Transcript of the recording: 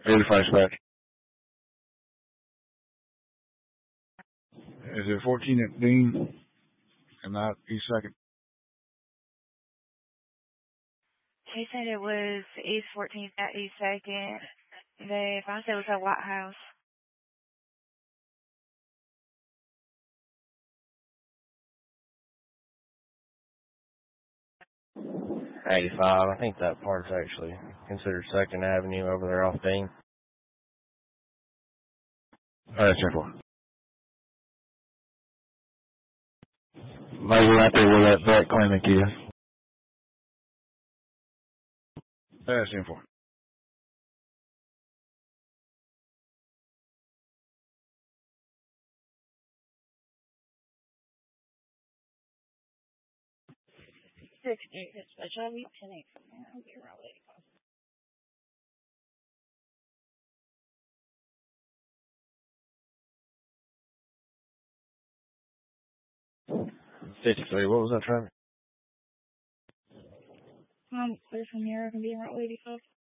85 dispatch. Is it 14 at Dean and not East 2nd? He said it was East 14th at East 2nd. They found it was at White House. 85. I think that part's actually considered 2nd Avenue over there off Dean. That's 10-4. Maybe right there where that vet clinic is. That's 10-4. Special meeting. I'll be right with you. 53. What was that traffic? There's from here. I can be right with you.